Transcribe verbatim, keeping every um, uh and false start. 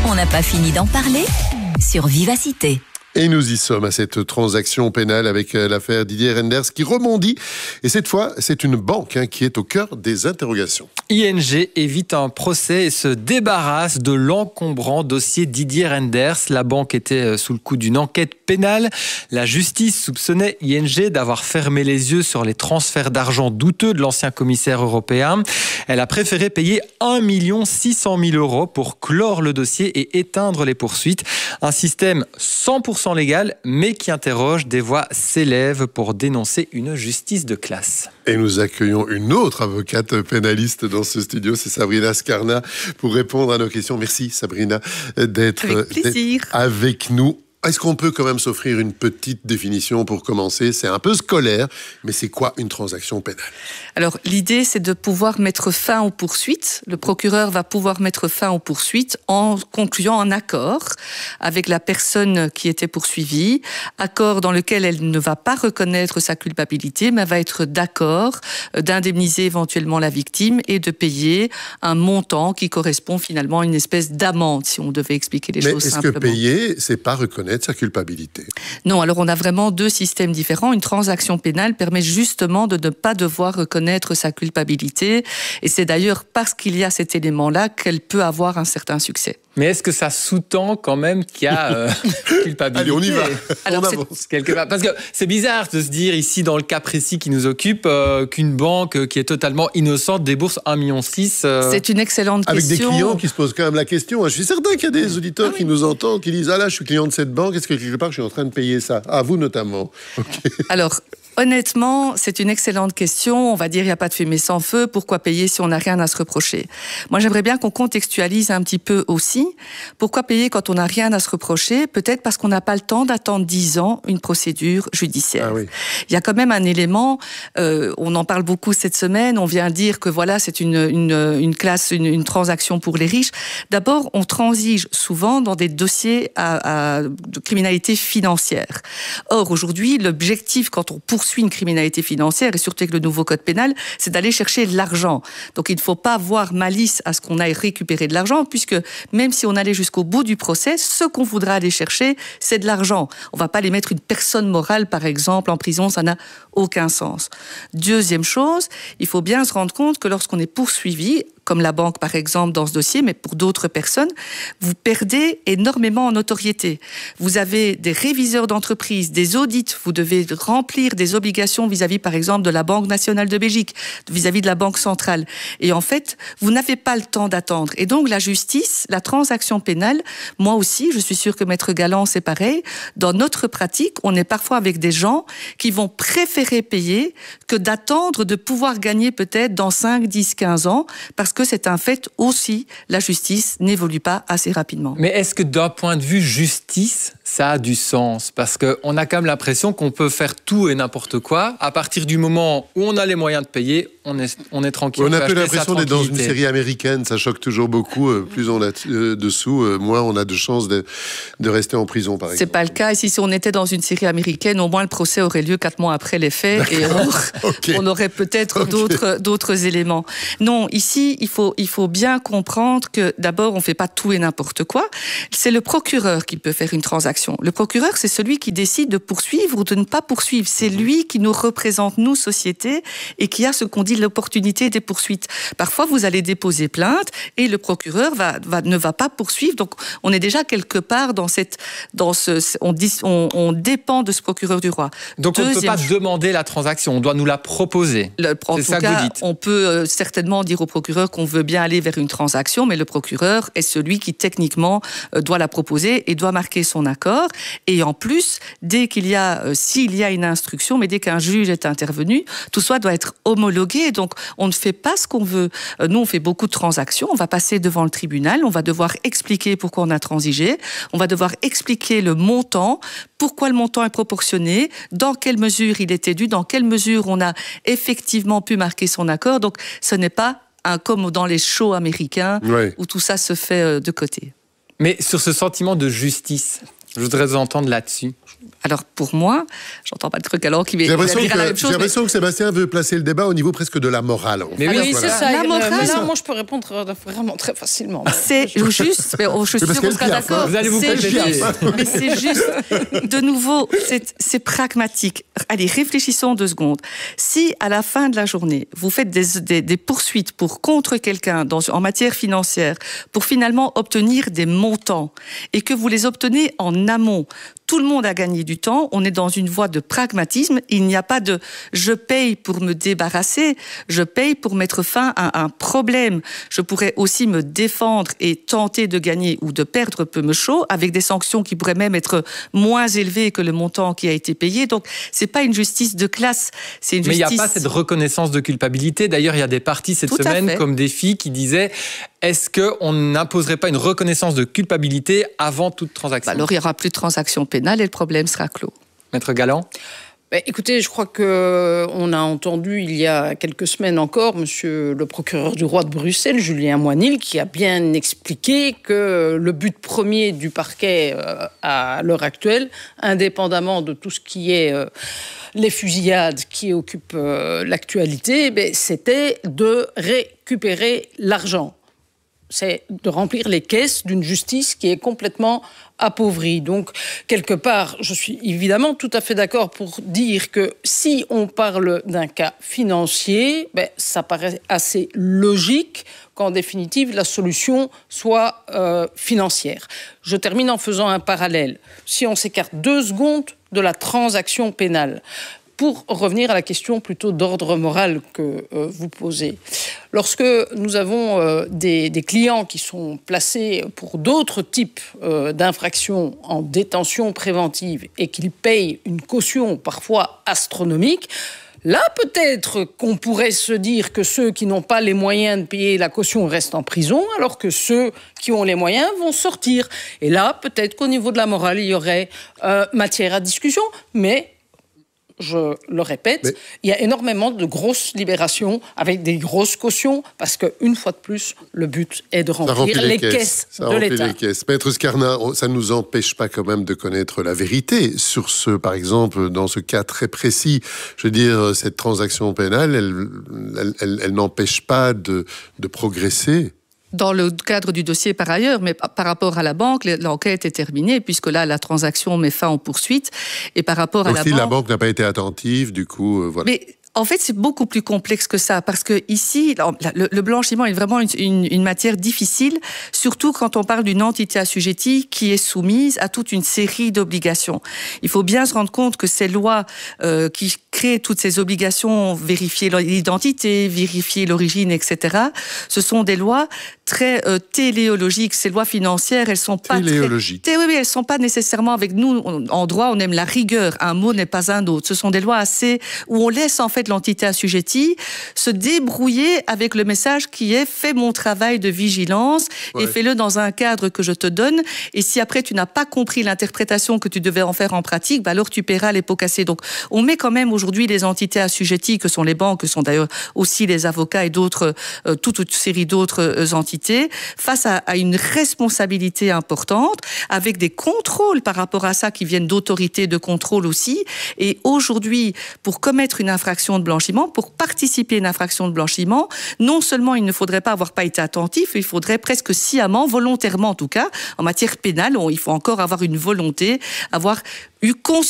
On n'a pas fini d'en parler sur Vivacité. Et nous y sommes à cette transaction pénale avec l'affaire Didier Reynders qui rebondit. Et cette fois, c'est une banque hein, qui est au cœur des interrogations. I N G évite un procès et se débarrasse de l'encombrant dossier Didier Reynders. La banque était sous le coup d'une enquête pénale. La justice soupçonnait I N G d'avoir fermé les yeux sur les transferts d'argent douteux de l'ancien commissaire européen. Elle a préféré payer un million six cent mille euros pour clore le dossier et éteindre les poursuites. Un système cent pour cent légal, mais qui interroge. Des voix s'élèvent pour dénoncer une justice de classe. Et nous accueillons une autre avocate pénaliste dans ce studio, c'est Sabrina Scarna, pour répondre à nos questions. Merci Sabrina d'être, d'être avec nous. Est-ce qu'on peut quand même s'offrir une petite définition pour commencer? C'est un peu scolaire, mais c'est quoi une transaction pénale? Alors, l'idée, c'est de pouvoir mettre fin aux poursuites. Le procureur va pouvoir mettre fin aux poursuites en concluant un accord avec la personne qui était poursuivie, accord dans lequel elle ne va pas reconnaître sa culpabilité, mais va être d'accord d'indemniser éventuellement la victime et de payer un montant qui correspond finalement à une espèce d'amende, si on devait expliquer les mais choses simplement. Mais est-ce que payer, c'est pas reconnaître de sa culpabilité? Non, alors on a vraiment deux systèmes différents. Une transaction pénale permet justement de ne pas devoir reconnaître sa culpabilité. Et c'est d'ailleurs parce qu'il y a cet élément-là qu'elle peut avoir un certain succès. Mais est-ce que ça sous-tend quand même qu'il y a euh, culpabilité? Allez, on y va. Alors, on avance. Quelque part. Parce que c'est bizarre de se dire ici, dans le cas précis qui nous occupe, euh, qu'une banque qui est totalement innocente débourse un virgule six million. Euh... C'est une excellente Avec question. Avec des clients qui se posent quand même la question. Je suis certain qu'il y a des auditeurs ah, oui. qui nous entendent, qui disent « Ah là, je suis client de cette banque, est-ce que quelque part je suis en train de payer ça ?» À vous notamment. Okay. Alors, honnêtement, c'est une excellente question. On va dire, il n'y a pas de fumée sans feu. Pourquoi payer si on n'a rien à se reprocher? Moi, j'aimerais bien qu'on contextualise un petit peu aussi. Pourquoi payer quand on n'a rien à se reprocher? Peut-être parce qu'on n'a pas le temps d'attendre dix ans une procédure judiciaire. Ah oui. Il y a quand même un élément, euh, on en parle beaucoup cette semaine, on vient dire que voilà, c'est une, une, une classe, une, une transaction pour les riches. D'abord, on transige souvent dans des dossiers à, à, de criminalité financière. Or, aujourd'hui, l'objectif quand on poursuit une criminalité financière, et surtout avec le nouveau code pénal, c'est d'aller chercher de l'argent. Donc il ne faut pas voir malice à ce qu'on aille récupérer de l'argent, puisque même si on allait jusqu'au bout du procès, ce qu'on voudra aller chercher, c'est de l'argent. On ne va pas aller mettre une personne morale, par exemple, en prison, ça n'a aucun sens. Deuxième chose, il faut bien se rendre compte que lorsqu'on est poursuivi, comme la banque par exemple dans ce dossier, mais pour d'autres personnes, vous perdez énormément en notoriété. Vous avez des réviseurs d'entreprise, des audits, vous devez remplir des obligations vis-à-vis par exemple de la Banque nationale de Belgique, vis-à-vis de la Banque centrale. Et en fait, vous n'avez pas le temps d'attendre. Et donc la justice, la transaction pénale, moi aussi, je suis sûre que Maître Galland, c'est pareil, dans notre pratique, on est parfois avec des gens qui vont préférer payer que d'attendre de pouvoir gagner peut-être dans cinq, dix, quinze ans, parce que que c'est un fait aussi, la justice n'évolue pas assez rapidement. Mais est-ce que d'un point de vue justice, ça a du sens? Parce qu'on a quand même l'impression qu'on peut faire tout et n'importe quoi. À partir du moment où on a les moyens de payer, on est, on est tranquille. On a un peu l'impression d'être dans une série américaine, ça choque toujours beaucoup. Plus on a euh, dessous, euh, moins on a de chances de, de rester en prison, par exemple. C'est pas le cas. Ici, si on était dans une série américaine, au moins le procès aurait lieu quatre mois après les faits et on, okay. on aurait peut-être okay. d'autres, d'autres éléments. Non, ici, il faut, il faut bien comprendre que d'abord, on ne fait pas tout et n'importe quoi. C'est le procureur qui peut faire une transaction. Le procureur, c'est celui qui décide de poursuivre ou de ne pas poursuivre. C'est lui qui nous représente, nous, société, et qui a ce qu'on dit l'opportunité des poursuites. Parfois, vous allez déposer plainte et le procureur va, va, ne va pas poursuivre. Donc, on est déjà quelque part dans cette... Dans ce, on, dit, on, on dépend de ce procureur du roi. Donc, Deuxième, on ne peut pas demander la transaction, on doit nous la proposer. Le, en C'est tout ça cas, que vous dites. On peut euh, certainement dire au procureur qu'on veut bien aller vers une transaction, mais le procureur est celui qui, techniquement, euh, doit la proposer et doit marquer son accord. Et en plus, dès qu'il y a, euh, s'il y a une instruction, mais dès qu'un juge est intervenu, tout ça doit être homologué. Donc, on ne fait pas ce qu'on veut. Euh, nous, on fait beaucoup de transactions. On va passer devant le tribunal. On va devoir expliquer pourquoi on a transigé. On va devoir expliquer le montant, pourquoi le montant est proportionné, dans quelle mesure il était dû, dans quelle mesure on a effectivement pu marquer son accord. Donc, ce n'est pas un, comme dans les shows américains, oui. où tout ça se fait de côté. Mais sur ce sentiment de justice, Je voudrais vous entendre là-dessus. Alors pour moi, j'entends pas le truc alors qui va dire la même chose. J'ai l'impression mais... que Sébastien veut placer le débat au niveau presque de la morale. Mais oui, oui voilà. c'est ça. La morale, mais là, moi je peux répondre vraiment très facilement. C'est juste, mais je suis sûre qu'on sera d'accord. Vous allez vous juste, mais c'est juste, de nouveau, c'est, c'est pragmatique. Allez, réfléchissons deux secondes. Si à la fin de la journée, vous faites des, des, des poursuites pour contre quelqu'un dans, en matière financière, pour finalement obtenir des montants, et que vous les obtenez en amont, tout le monde a gagné du temps, on est dans une voie de pragmatisme, il n'y a pas de « je paye pour me débarrasser », je paye pour mettre fin à un problème. Je pourrais aussi me défendre et tenter de gagner ou de perdre peu me chaud, avec des sanctions qui pourraient même être moins élevées que le montant qui a été payé. Donc, c'est pas une justice de classe, c'est une Mais justice... il n'y a pas cette reconnaissance de culpabilité. D'ailleurs, il y a des partis cette Tout semaine, comme Défi, qui disaient est-ce qu'on n'imposerait pas une reconnaissance de culpabilité avant toute transaction ? Bah alors, il n'y aura plus de transaction pénale et le problème sera clos. Maître Galland ? Ben, écoutez, je crois qu'on a entendu il y a quelques semaines encore Monsieur le procureur du roi de Bruxelles, Julien Moinil, qui a bien expliqué que le but premier du parquet euh, à l'heure actuelle, indépendamment de tout ce qui est euh, les fusillades qui occupent euh, l'actualité, ben, c'était de récupérer l'argent. C'est de remplir les caisses d'une justice qui est complètement appauvrie. Donc, quelque part, je suis évidemment tout à fait d'accord pour dire que si on parle d'un cas financier, ben, ça paraît assez logique qu'en définitive, la solution soit euh, financière. Je termine en faisant un parallèle. Si on s'écarte deux secondes de la transaction pénale, pour revenir à la question plutôt d'ordre moral que euh, vous posez, lorsque nous avons euh, des, des clients qui sont placés pour d'autres types euh, d'infractions en détention préventive et qu'ils payent une caution parfois astronomique, là peut-être qu'on pourrait se dire que ceux qui n'ont pas les moyens de payer la caution restent en prison, alors que ceux qui ont les moyens vont sortir. Et là peut-être qu'au niveau de la morale, il y aurait euh, matière à discussion, mais... je le répète, mais... il y a énormément de grosses libérations avec des grosses cautions parce qu'une fois de plus, le but est de remplir les, les caisses, caisses ça de l'État. Les caisses. Maître Scarna, ça ne nous empêche pas quand même de connaître la vérité sur ce, par exemple, dans ce cas très précis. Je veux dire, cette transaction pénale, elle, elle, elle, elle n'empêche pas de, de progresser. Dans le cadre du dossier par ailleurs, mais par rapport à la banque, l'enquête est terminée puisque là, la transaction met fin aux poursuites. Et par rapport Donc à la si banque... la banque n'a pas été attentive, du coup, euh, voilà. Mais... En fait, c'est beaucoup plus complexe que ça, parce que ici, le, le blanchiment est vraiment une, une, une matière difficile, surtout quand on parle d'une entité assujettie qui est soumise à toute une série d'obligations. Il faut bien se rendre compte que ces lois euh, qui créent toutes ces obligations, vérifier l'identité, vérifier l'origine, et cetera, ce sont des lois très euh, téléologiques. Ces lois financières, elles sont pas téléologiques. Très... Oui, oui, elles sont pas nécessairement avec nous en droit. On aime la rigueur. Un mot n'est pas un autre. Ce sont des lois assez où on laisse en fait l'entité assujettie se débrouiller avec le message qui est « fais mon travail de vigilance ouais. et fais-le dans un cadre que je te donne. Et si après tu n'as pas compris l'interprétation que tu devais en faire en pratique, bah alors tu paieras les pots cassés. » Donc on met quand même aujourd'hui les entités assujetties, que sont les banques, que sont d'ailleurs aussi les avocats et d'autres, euh, toute une série d'autres euh, entités, face à, à une responsabilité importante, avec des contrôles par rapport à ça qui viennent d'autorités de contrôle aussi. Et aujourd'hui, pour commettre une infraction de blanchiment, pour participer à une infraction de blanchiment, non seulement il ne faudrait pas avoir pas été attentif, il faudrait presque sciemment, volontairement en tout cas, en matière pénale, on, il faut encore avoir une volonté, avoir eu conscience